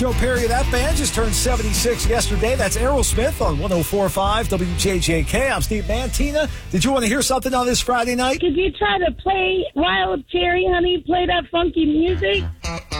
Joe Perry of that band just turned 76 yesterday. That's Aerosmith on 104.5 WJJK. I'm Steve Mantina. Did you want to hear something on this Friday night? Could you try to play Wild Cherry, honey? Play that funky music?